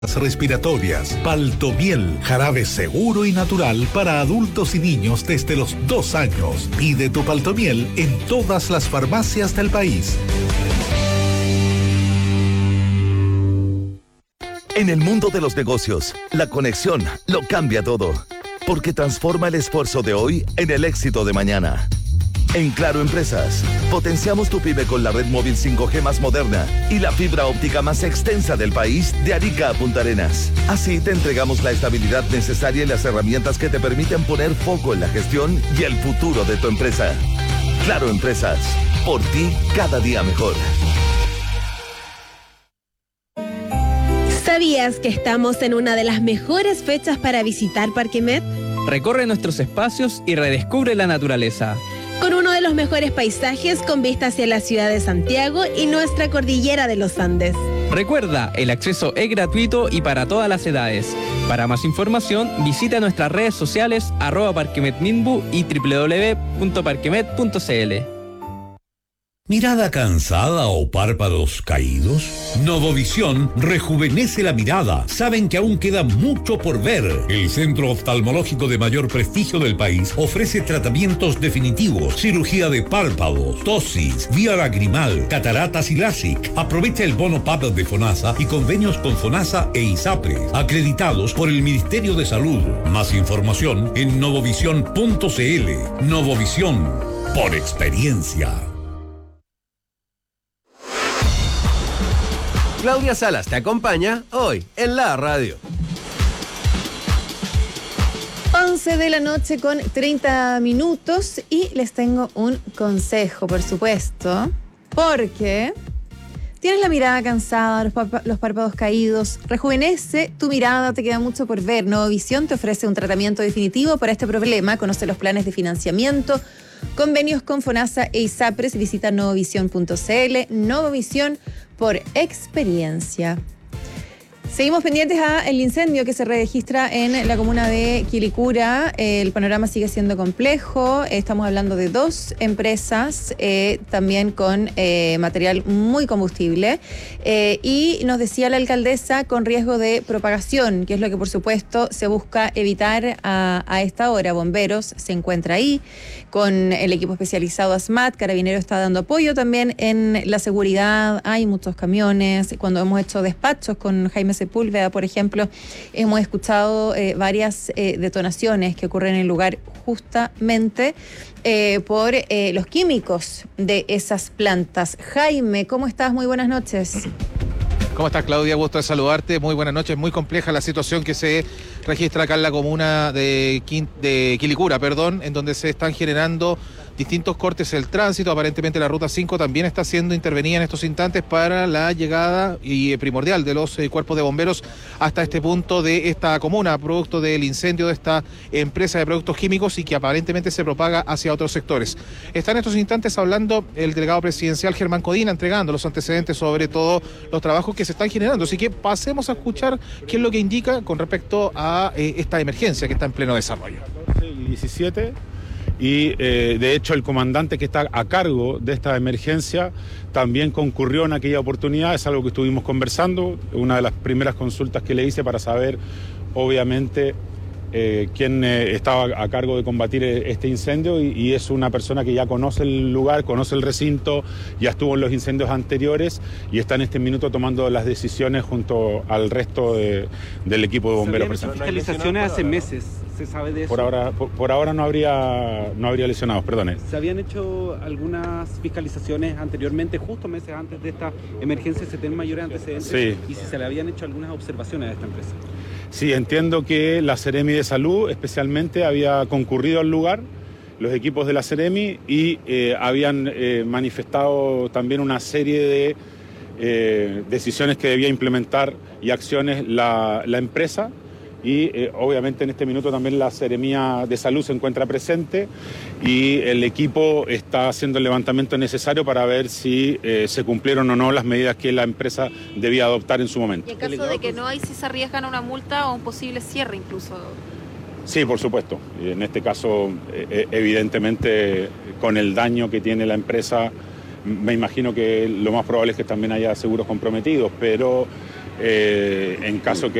respiratorias, Paltomiel, jarabe seguro y natural para adultos y niños desde los 2 años. Pide tu Paltomiel en todas las farmacias del país. En el mundo de los negocios, la conexión lo cambia todo, porque transforma el esfuerzo de hoy en el éxito de mañana. En Claro Empresas, potenciamos tu pyme con la red móvil 5G más moderna y la fibra óptica más extensa del país de Arica a Punta Arenas. Así te entregamos la estabilidad necesaria y las herramientas que te permiten poner foco en la gestión y el futuro de tu empresa. Claro Empresas, por ti cada día mejor. ¿Sabías que estamos en una de las mejores fechas para visitar Parque Met? Recorre nuestros espacios y redescubre la naturaleza. Con uno de los mejores paisajes con vista hacia la ciudad de Santiago y nuestra cordillera de los Andes. Recuerda, el acceso es gratuito y para todas las edades. Para más información, visita nuestras redes sociales @parquemetminbu y www.parquemet.cl. ¿Mirada cansada o párpados caídos? Novovisión rejuvenece la mirada. Saben que aún queda mucho por ver. El centro oftalmológico de mayor prestigio del país ofrece tratamientos definitivos, cirugía de párpados, tosis, vía lagrimal, cataratas y LASIK. Aprovecha el bono PAP de FONASA y convenios con FONASA e ISAPRE, acreditados por el Ministerio de Salud. Más información en novovisión.cl. Novovisión, por experiencia. Claudia Salas te acompaña hoy en la radio. 11 de la noche con 30 minutos y les tengo un consejo, por supuesto, porque tienes la mirada cansada, los párpados caídos. Rejuvenece tu mirada, te queda mucho por ver. Novovisión te ofrece un tratamiento definitivo para este problema. Conoce los planes de financiamiento, convenios con FONASA e ISAPRES. Visita novovisión.cl. Novovisión, por experiencia. Seguimos pendientes al incendio que se registra en la comuna de Quilicura. El panorama sigue siendo complejo. Estamos hablando de 2 empresas, también con material muy combustible. Y nos decía la alcaldesa, con riesgo de propagación, que es lo que por supuesto se busca evitar a esta hora. Bomberos se encuentra ahí con el equipo especializado ASMAT. Carabineros está dando apoyo también en la seguridad. Hay muchos camiones. Cuando hemos hecho despachos con Jaime Sepúlveda, por ejemplo, hemos escuchado varias detonaciones que ocurren en el lugar justamente por los químicos de esas plantas. Jaime, ¿cómo estás? Muy buenas noches. ¿Cómo estás, Claudia? Gusto de saludarte. Muy buenas noches. Muy compleja la situación que se registra acá en la comuna de Quilicura, en donde se están generando distintos cortes del tránsito. Aparentemente la ruta 5 también está siendo intervenida en estos instantes para la llegada y primordial de los cuerpos de bomberos hasta este punto de esta comuna, producto del incendio de esta empresa de productos químicos y que aparentemente se propaga hacia otros sectores. Está en estos instantes hablando el delegado presidencial Germán Codina, entregando los antecedentes sobre todo los trabajos que se están generando. Así que pasemos a escuchar qué es lo que indica con respecto a esta emergencia que está en pleno desarrollo. 17 y de hecho el comandante que está a cargo de esta emergencia también concurrió en aquella oportunidad. Es algo que estuvimos conversando, una de las primeras consultas que le hice para saber obviamente quién estaba a cargo de combatir este incendio y es una persona que ya conoce el lugar, conoce el recinto, ya estuvo en los incendios anteriores y está en este minuto tomando las decisiones junto al resto del equipo de bomberos presentes. Fiscalizaciones hace meses, ¿se sabe de eso? Por ahora no habría lesionados, perdone. ¿Se habían hecho algunas fiscalizaciones anteriormente, justo meses antes de esta emergencia? ¿Se tienen mayores antecedentes? Sí. ¿Y si se le habían hecho algunas observaciones a esta empresa? Sí, entiendo que la Seremi de Salud especialmente había concurrido al lugar, los equipos de la Seremi, y habían manifestado también una serie de decisiones que debía implementar y acciones la empresa. Y obviamente en este minuto también la Seremía de Salud se encuentra presente y el equipo está haciendo el levantamiento necesario para ver si se cumplieron o no las medidas que la empresa debía adoptar en su momento. Y en caso de que no, hay si se arriesgan a una multa o un posible cierre incluso. Sí, por supuesto. En este caso, evidentemente, con el daño que tiene la empresa, me imagino que lo más probable es que también haya seguros comprometidos, pero En caso que